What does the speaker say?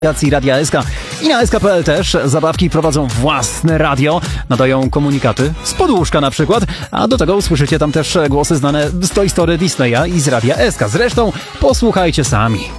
aplikacji Radia SK i na sk.pl też. Zabawki prowadzą własne radio, nadają komunikaty z podłóżka na przykład, a do tego usłyszycie tam też głosy znane z Toy Story Disneya i z Radia SK. Zresztą posłuchajcie sami.